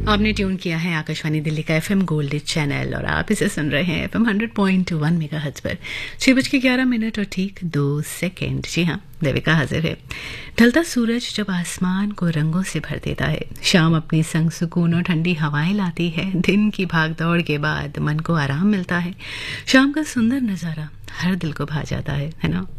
आपने ट्यून किया है आकाशवाणी दिल्ली का एफएम गोल्ड चैनल और आप इसे सुन रहे हैं एफएम 100.1 मेगाहर्ट्ज पर 6:11 और ठीक 2 सेकंड। जी हाँ, देविका हाजिर है। ढलता सूरज जब आसमान को रंगों से भर देता है, शाम अपने संग सुकून और ठंडी हवाएं लाती है। दिन की भागदौड़ के बाद मन को आराम मिलता है। शाम का सुंदर नजारा हर दिल को भा जाता है ना।